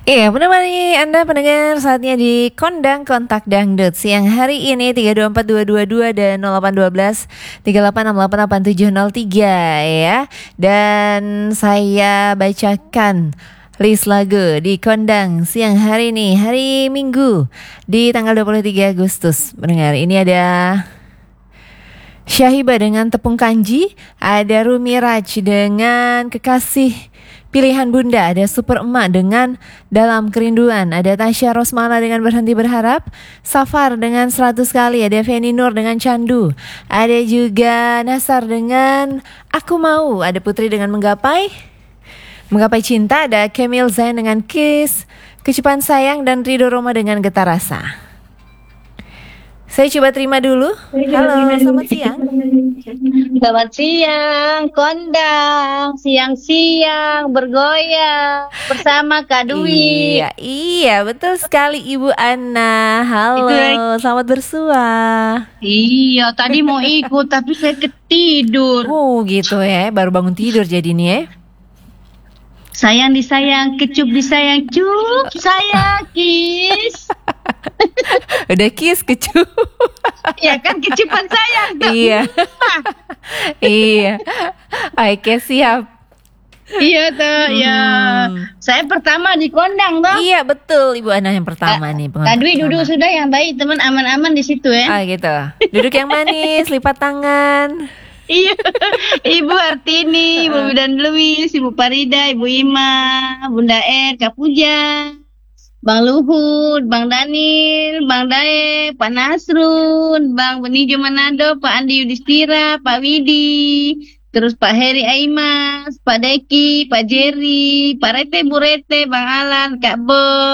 Iya, menemani Anda pendengar saatnya di Kondang Kontak Dangdut siang hari ini 324222 dan 0812 38688703 ya. Dan saya bacakan list lagu di Kondang siang hari ini, hari Minggu di tanggal 23 Agustus. Mendengar ini ada Syahiba dengan Tepung Kanji, ada Rumi Raj dengan Kekasih Pilihan Bunda, ada Super Emak dengan Dalam Kerinduan, ada Tasya Rosmala dengan Berhenti Berharap, Safar dengan 100 kali, ada Feni Nur dengan Candu, ada juga Nasar dengan Aku Mau, ada Putri dengan Menggapai Cinta, ada Kemil Zain dengan Kiss, Kecupan Sayang, dan Ridho Roma dengan Getar Rasa. Saya coba terima dulu. Halo, selamat siang. Selamat siang, Kondang. Siang-siang bergoyang bersama Kak Dwi. Iya, betul sekali Ibu Ana. Halo, selamat bersua. Iya, tadi mau ikut tapi saya ketidur. Oh gitu ya, baru bangun tidur jadi nih ya. Sayang disayang, kecup disayang, cup sayang, kiss. Udah kiss kecup. Ya kan, kecupan sayang. Iya. Iya. Oke, siap. Iya toh, ya. Saya pertama di Kondang toh. Iya betul, Ibu Ana yang pertama nih. Kak Dwi duduk sudah yang baik, teman aman-aman di situ ya. Ah gitu. Duduk yang manis, lipat tangan. Iya, Ibu Artini, Ibu Bidan Lewis, Ibu Parida, Ibu Ima, Bunda Kak Puja, Bang Luhut, Bang Danil, Bang Dae, Pak Nasrun, Bang Benijo Manado, Pak Andi Yudhistira, Pak Widi, terus Pak Heri Aimas, Pak Deki, Pak Jerry, Pak Rete, Bu Rete, Bang Alan, Kak Bo.